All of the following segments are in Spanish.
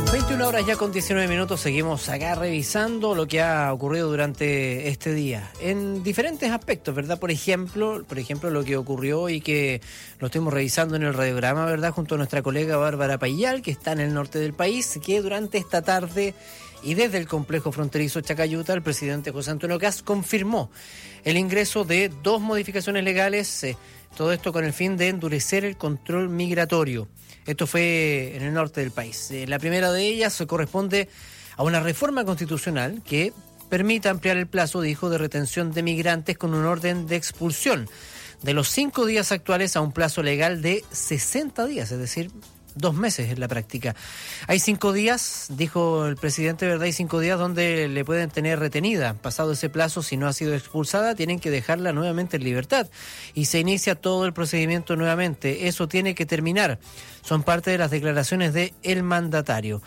21 horas ya con 19 minutos, seguimos acá revisando lo que ha ocurrido durante este día en diferentes aspectos, ¿verdad? Por ejemplo, lo que ocurrió y que lo estuvimos revisando en el radiograma, ¿verdad? Junto a nuestra colega Bárbara Payal, que está en el norte del país, que durante esta tarde y desde el complejo fronterizo Chacayuta, el presidente José Antonio Kast confirmó el ingreso de 2 modificaciones legales, todo esto con el fin de endurecer el control migratorio. Esto fue en el norte del país. La primera de ellas corresponde a una reforma constitucional que permita ampliar el plazo, dijo, de retención de migrantes con un orden de expulsión de los 5 días actuales a un plazo legal de 60 días, es decir, 2 meses en la práctica. Hay 5 días, dijo el presidente, ¿verdad? Hay 5 días donde le pueden tener retenida. Pasado ese plazo, si no ha sido expulsada, tienen que dejarla nuevamente en libertad. Y se inicia todo el procedimiento nuevamente. Eso tiene que terminar. Son parte de las declaraciones del mandatario.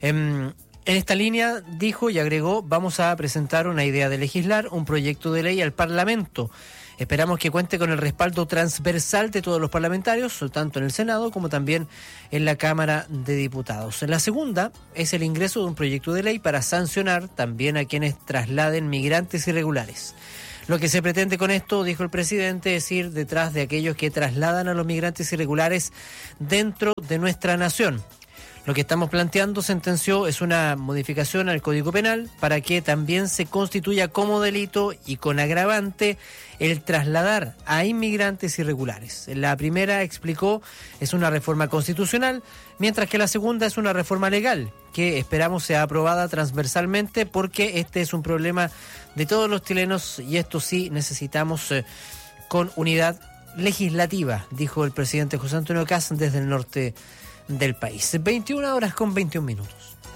En esta línea, dijo y agregó, vamos a presentar una idea de legislar, un proyecto de ley al Parlamento. Esperamos que cuente con el respaldo transversal de todos los parlamentarios, tanto en el Senado como también en la Cámara de Diputados. La segunda es el ingreso de un proyecto de ley para sancionar también a quienes trasladen migrantes irregulares. Lo que se pretende con esto, dijo el presidente, es ir detrás de aquellos que trasladan a los migrantes irregulares dentro de nuestra nación. Lo que estamos planteando, sentenció, es una modificación al Código Penal para que también se constituya como delito y con agravante el trasladar a inmigrantes irregulares. La primera, explicó, es una reforma constitucional, mientras que la segunda es una reforma legal que esperamos sea aprobada transversalmente porque este es un problema de todos los chilenos y esto sí necesitamos con unidad legislativa, dijo el presidente José Antonio Kast desde el norte del país. 21 horas con 21 minutos.